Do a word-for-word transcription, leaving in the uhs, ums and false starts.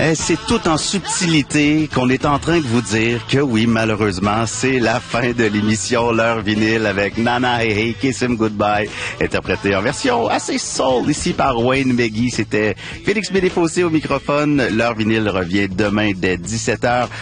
Eh, c'est tout en subtilité qu'on est en train de vous dire que oui, malheureusement, c'est la fin de l'émission L'heure vinyle avec Nana Hey Hey Kiss Him Goodbye, interprété en version assez soul ici par Wayne Meggy. C'était Félix Bédéfossé au microphone. L'heure vinyle revient demain dès dix-sept heures.